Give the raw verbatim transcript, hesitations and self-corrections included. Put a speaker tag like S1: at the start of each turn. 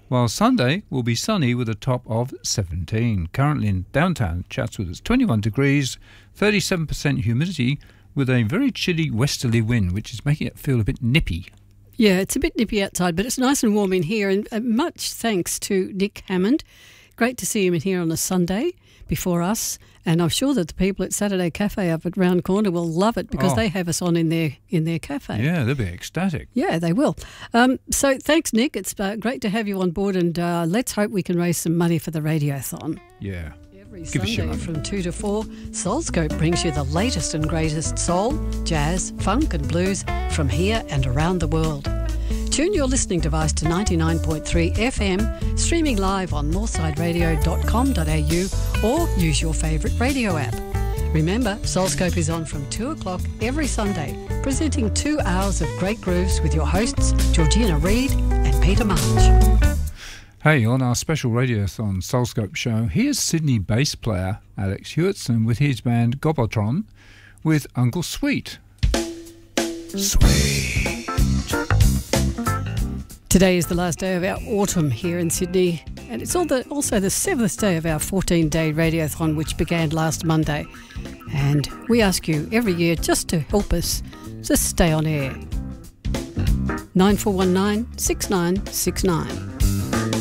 S1: while Sunday will be sunny with a top of seventeen. Currently in downtown Chatswood it's twenty-one degrees, thirty-seven percent humidity with a very chilly westerly wind, which is making it feel a bit nippy.
S2: Yeah, it's a bit nippy outside, but it's nice and warm in here, and uh, much thanks to Nick Hammond. Great to see him in here on a Sunday before us, and I'm sure that the people at Saturday Cafe up at Round Corner will love it because
S1: Oh.
S2: they have us on in their in their cafe.
S1: Yeah, they'll be ecstatic.
S2: Yeah, they will. Um, so thanks, Nick. It's uh, great to have you on board, and uh, let's hope we can raise some money for the Radiothon.
S1: Yeah.
S2: Every
S1: Give us your
S2: Sunday
S1: money.
S2: from two to four, Soulscope brings you the latest and greatest soul, jazz, funk and blues from here and around the world. Tune your listening device to ninety-nine point three F M, streaming live on northside radio dot com dot a u or use your favourite radio app. Remember, Soulscope is on from two o'clock every Sunday, presenting two hours of great grooves with your hosts Georgina Reid and Peter March.
S1: Hey, on our special Radiothon Soulscope show, here's Sydney bass player Alex Hewitson with his band Gobotron with Uncle Sweet. Sweet.
S2: Today is the last day of our autumn here in Sydney, and it's all the, also the seventh day of our fourteen-day Radiothon, which began last Monday. And we ask you every year just to help us just stay on air. nine four one nine, six nine six nine.